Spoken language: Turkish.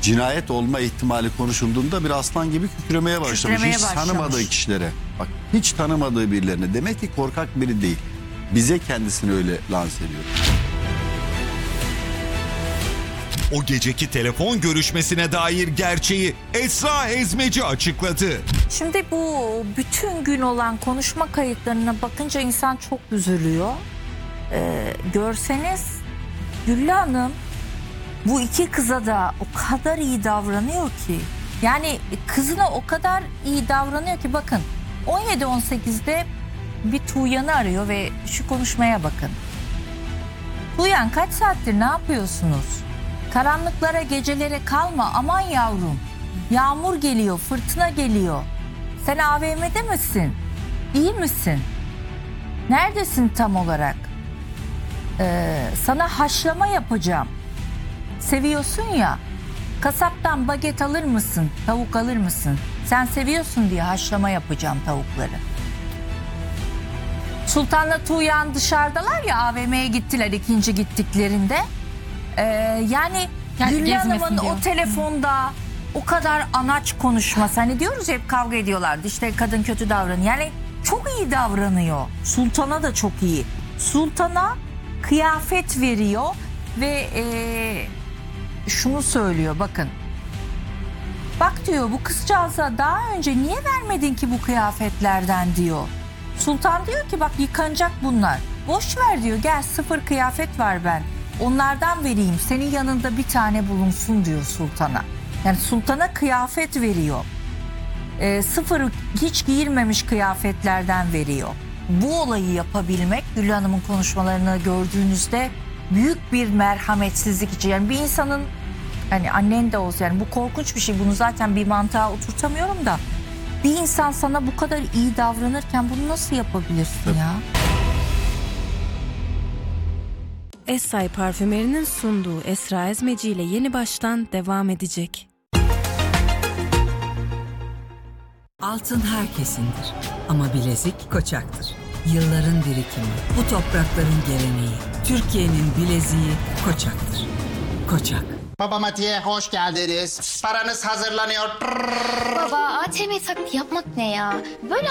cinayet olma ihtimali konuşulduğunda bir aslan gibi kükremeye başlamış. Hiç tanımadığı kişilere. Bak, hiç tanımadığı birilerine. Demek ki korkak biri değil. Bize kendisini öyle lanse ediyor. O geceki telefon görüşmesine dair gerçeği Esra Ezmeci açıkladı. Şimdi bu bütün gün olan konuşma kayıtlarına bakınca insan çok üzülüyor. Görseniz Güllü Hanım bu iki kıza da o kadar iyi davranıyor ki. Yani kızına o kadar iyi davranıyor ki bakın 17-18'de bir Tuğyan'ı arıyor ve şu konuşmaya bakın. Tuğyan, kaç saattir ne yapıyorsunuz? Karanlıklara, gecelere kalma aman yavrum. Yağmur geliyor, fırtına geliyor. Sen AVM'de misin? İyi misin? Neredesin tam olarak? Sana haşlama yapacağım. Seviyorsun ya. Kasaptan baget alır mısın? Tavuk alır mısın? Sen seviyorsun diye haşlama yapacağım tavukları. Sultan'la Tuğyan dışarıdalar ya, AVM'ye gittiler ikinci gittiklerinde. Yani Güllü Hanım'ın o telefonda o kadar anaç konuşması. Hani diyoruz ya, hep kavga ediyorlardı. İşte kadın kötü davranıyor. Yani çok iyi davranıyor. Sultan'a da çok iyi. Sultan'a kıyafet veriyor ve şunu söylüyor, bakın. Bak diyor, bu kızcağıza daha önce niye vermedin ki bu kıyafetlerden diyor. Sultan diyor ki bak, yıkanacak bunlar. Boş ver diyor, gel sıfır kıyafet var ben. Onlardan vereyim, senin yanında bir tane bulunsun diyor Sultan'a. Yani Sultan'a kıyafet veriyor. Sıfır, hiç giyilmemiş kıyafetlerden veriyor. Bu olayı yapabilmek, Güllü Hanım'ın konuşmalarını gördüğünüzde büyük bir merhametsizlik için. Yani bir insanın, hani annen de olsa, yani bu korkunç bir şey, bunu zaten bir mantığa oturtamıyorum da, bir insan sana bu kadar iyi davranırken bunu nasıl yapabilirsin ya? Essay Parfümeri'nin sunduğu Esra Ezmeci ile Yeni Baştan devam edecek. Altın herkesindir ama bilezik Koçak'tır. Yılların birikimi, bu toprakların geleneği. Türkiye'nin bileziği Koçak'tır. Koçak. Babamatiğe hoş geldiniz. Paranız hazırlanıyor. Baba, ATM taklidi yapmak ne ya? Böyle